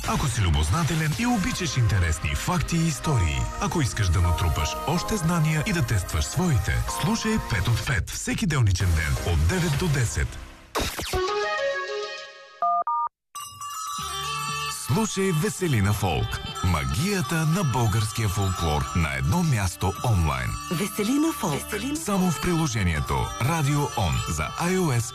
Ако си любознателен и обичаш интересни факти и истории, ако искаш да натрупаш още знания и да тестваш своите, слушай 5 от 5 всеки делничен ден от 9 до 10. Слушай Веселина Фолк. Магията на българския фолклор на едно място онлайн. Веселина Фолк. Само в приложението Радио Он за iOS